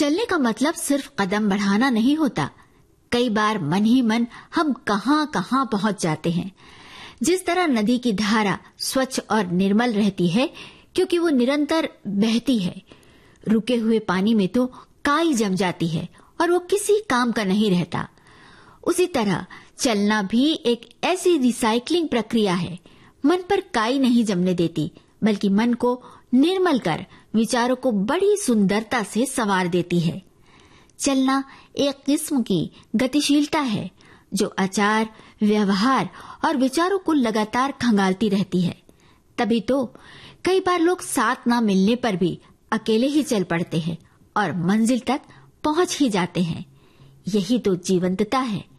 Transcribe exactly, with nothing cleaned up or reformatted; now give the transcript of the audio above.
चलने का मतलब सिर्फ कदम बढ़ाना नहीं होता। कई बार मन ही मन हम कहां कहां पहुंच जाते हैं। जिस तरह नदी की धारा स्वच्छ और निर्मल रहती है क्योंकि वो निरंतर बहती है, रुके हुए पानी में तो काई जम जाती है और वो किसी काम का नहीं रहता। उसी तरह चलना भी एक ऐसी रिसाइकलिंग प्रक्रिया है। मन पर काई नहीं जमने देती, बल्कि मन को निर्मल कर विचारों को बड़ी सुंदरता से संवार देती है। चलना एक किस्म की गतिशीलता है जो आचार, व्यवहार और विचारों को लगातार खंगालती रहती है। तभी तो कई बार लोग साथ ना मिलने पर भी अकेले ही चल पड़ते हैं और मंजिल तक पहुंच ही जाते हैं। यही तो जीवंतता है।